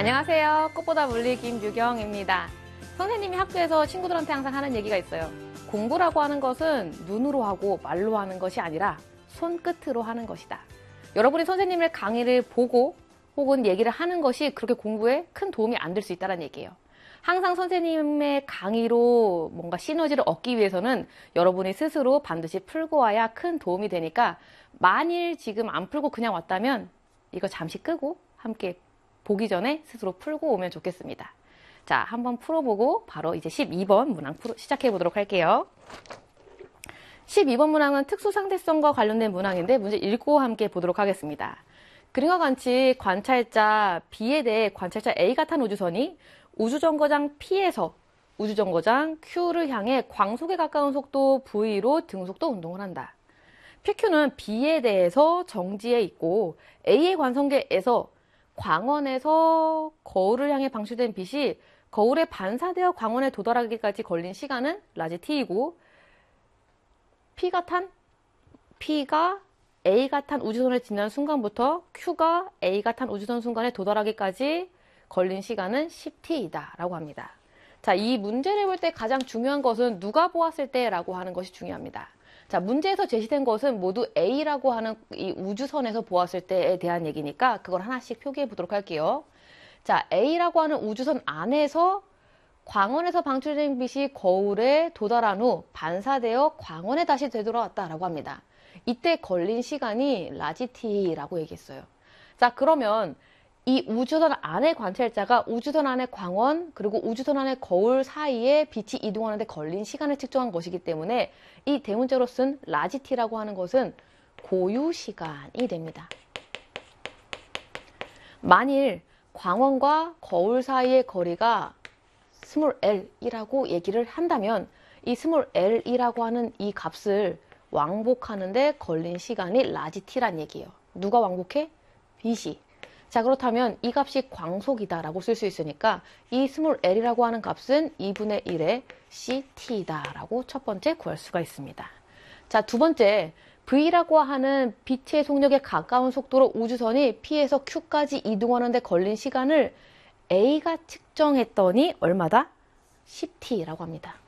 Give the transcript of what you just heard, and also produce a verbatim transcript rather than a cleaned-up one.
안녕하세요. 꽃보다 물리 김유경입니다. 선생님이 학교에서 친구들한테 항상 하는 얘기가 있어요. 공부라고 하는 것은 눈으로 하고 말로 하는 것이 아니라 손끝으로 하는 것이다. 여러분이 선생님의 강의를 보고 혹은 얘기를 하는 것이 그렇게 공부에 큰 도움이 안 될 수 있다는 얘기예요. 항상 선생님의 강의로 뭔가 시너지를 얻기 위해서는 여러분이 스스로 반드시 풀고 와야 큰 도움이 되니까 만일 지금 안 풀고 그냥 왔다면 이거 잠시 끄고 함께 보기 전에 스스로 풀고 오면 좋겠습니다. 자, 한번 풀어보고 바로 이제 십이 번 문항 풀어, 시작해 보도록 할게요. 십이 번 문항은 특수상대성과 관련된 문항인데 문제 읽고 함께 보도록 하겠습니다. 그림과 같이 관찰자 B에 대해 관찰자 A가 탄 우주선이 우주정거장 P에서 우주정거장 Q를 향해 광속에 가까운 속도 V로 등속도 운동을 한다. 피큐는 B에 대해서 정지해 있고 A의 관성계에서 광원에서 거울을 향해 방출된 빛이 거울에 반사되어 광원에 도달하기까지 걸린 시간은 라지 t이고 P가 탄 P가 A가 탄 우주선을 지나는 순간부터 Q가 A가 탄 우주선 순간에 도달하기까지 걸린 시간은 십 티이다 라고 합니다. 자, 이 문제를 볼 때 가장 중요한 것은 누가 보았을 때 라고 하는 것이 중요합니다. 자, 문제에서 제시된 것은 모두 A라고 하는 이 우주선에서 보았을 때에 대한 얘기니까 그걸 하나씩 표기해 보도록 할게요. 자, A라고 하는 우주선 안에서 광원에서 방출된 빛이 거울에 도달한 후 반사되어 광원에 다시 되돌아왔다라고 합니다. 이때 걸린 시간이 라지 t라고 얘기했어요. 자, 그러면 이 우주선 안의 관찰자가 우주선 안의 광원 그리고 우주선 안의 거울 사이에 빛이 이동하는데 걸린 시간을 측정한 것이기 때문에 이 대문자로 쓴 라지 t라고 하는 것은 고유 시간이 됩니다. 만일 광원과 거울 사이의 거리가 스몰 엘이라고 얘기를 한다면 이 스몰 엘이라고 하는 이 값을 왕복하는데 걸린 시간이 라지 t란 얘기예요. 누가 왕복해? 빛이. 자, 그렇다면 이 값이 광속이다 라고 쓸 수 있으니까 이 스몰 엘이라고 하는 값은 이분의 일의 씨티이다 라고 첫 번째 구할 수가 있습니다. 자, 두 번째 V라고 하는 빛의 속력에 가까운 속도로 우주선이 P에서 Q까지 이동하는데 걸린 시간을 A가 측정했더니 얼마다? 십 티라고 합니다.